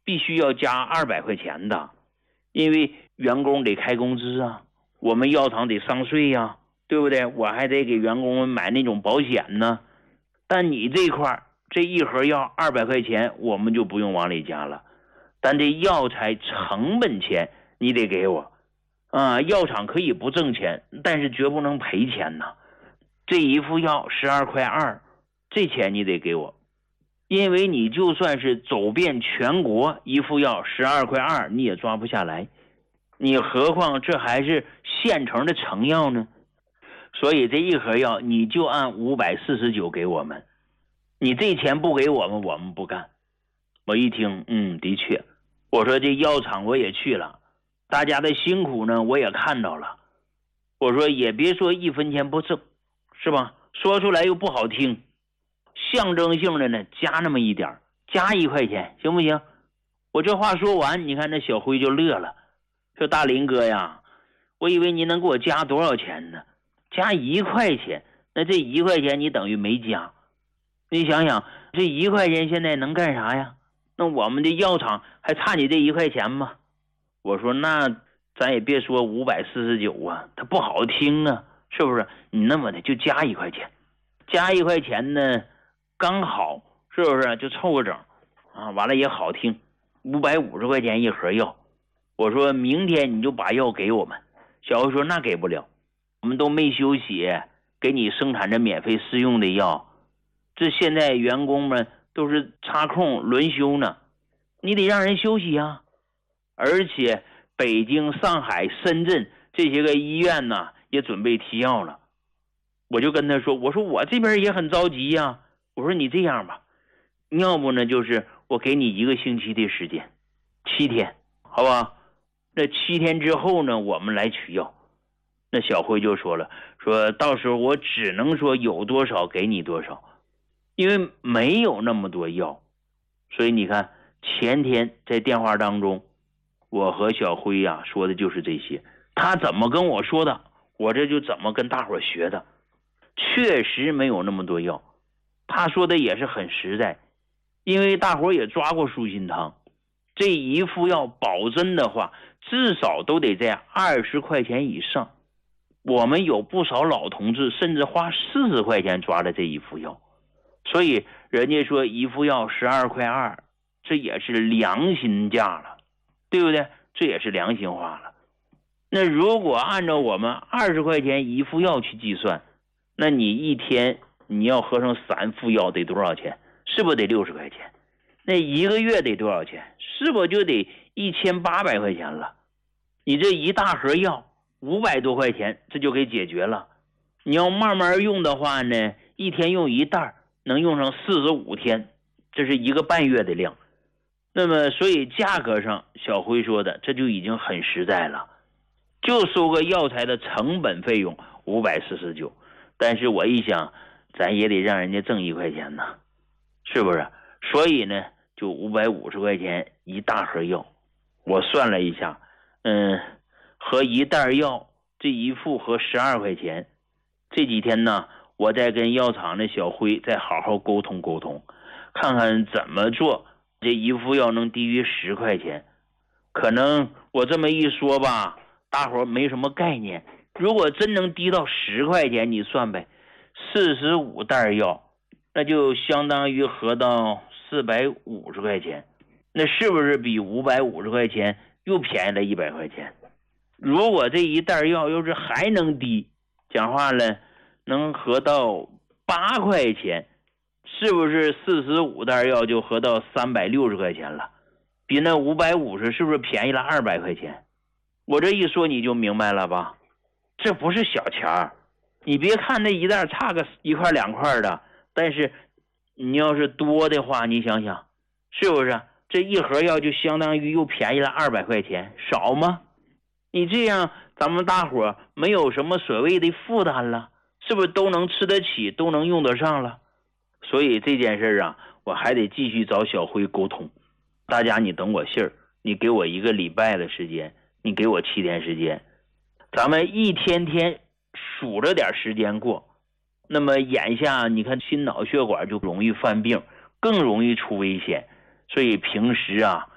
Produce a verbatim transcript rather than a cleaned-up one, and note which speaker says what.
Speaker 1: 必须要加二百块钱的，因为员工得开工资啊，我们药厂得上税呀、啊，对不对？我还得给员工们买那种保险呢。但你这块这一盒药二百块钱，我们就不用往里加了，但这药材成本钱你得给我啊。药厂可以不挣钱，但是绝不能赔钱呐。这一副药十二块二，这钱你得给我，因为你就算是走遍全国，一副药十二块二你也抓不下来，你何况这还是现成的成药呢？所以这一盒药你就按五百四十九给我们，你这钱不给我们，我们不干。我一听，嗯，的确，我说这药厂我也去了，大家的辛苦呢我也看到了，我说也别说一分钱不挣，是吧？说出来又不好听，象征性的呢加那么一点，加一块钱行不行？我这话说完，你看那小辉就乐了，说大林哥呀，我以为你能给我加多少钱呢？加一块钱，那这一块钱你等于没加。你想想，这一块钱现在能干啥呀？那我们的药厂还差你这一块钱吗？我说那咱也别说五百四十九啊，它不好听啊，是不是？你那么的就加一块钱，加一块钱呢刚好，是不是？就凑个整啊，完了也好听。五百五十块钱一盒药，我说明天你就把药给我们。小辉说那给不了，我们都没休息，给你生产着免费试用的药，这现在员工们都是插空轮休呢，你得让人休息啊。而且北京、上海、深圳这些个医院呢也准备提药了。我就跟他说，我说我这边也很着急呀，我说你这样吧，要不呢就是我给你一个星期的时间，七天，好吧？那七天之后呢我们来取药。那小辉就说了，说到时候我只能说有多少给你多少，因为没有那么多药。所以你看前天在电话当中，我和小辉呀、啊、说的就是这些，他怎么跟我说的，我这就怎么跟大伙学的。确实没有那么多药，他说的也是很实在，因为大伙也抓过舒心汤，这一副药保真的话至少都得在二十块钱以上。我们有不少老同志甚至花四十块钱抓了这一副药，所以人家说一副药十二块二，这也是良心价了，对不对？这也是良心话了。那如果按照我们二十块钱一副药去计算，那你一天你要喝上三副药得多少钱？是不是得六十块钱？那一个月得多少钱？是不是就得一千八百块钱了？你这一大盒药五百多块钱，这就给解决了。你要慢慢用的话呢，一天用一袋，能用上四十五天，这是一个半月的量。那么所以价格上小辉说的这就已经很实在了，就收个药材的成本费用五百四十九，但是我一想咱也得让人家挣一块钱呢，是不是？所以呢就五百五十块钱一大盒药。我算了一下，嗯，和一袋药这一副合十二块钱。这几天呢我再跟药厂的小辉再好好沟通沟通，看看怎么做这一副药能低于十块钱。可能我这么一说吧，大伙没什么概念，如果真能低到十块钱，你算呗，四十五袋药，那就相当于合到四百五十块钱，那是不是比五百五十块钱又便宜了一百块钱？如果这一袋药要是还能低，讲话了能合到八块钱，是不是四十五袋药就合到三百六十块钱了？比那五百五十是不是便宜了二百块钱？我这一说你就明白了吧？这不是小钱儿，你别看那一袋差个一块两块的，但是你要是多的话，你想想是不是这一盒药就相当于又便宜了二百块钱，少吗？你这样咱们大伙没有什么所谓的负担了，是不是都能吃得起，都能用得上了？所以这件事啊我还得继续找小辉沟通。大家你等我信儿，你给我一个礼拜的时间，你给我七天时间，咱们一天天数着点时间过。那么眼下你看心脑血管就容易犯病，更容易出危险，所以平时啊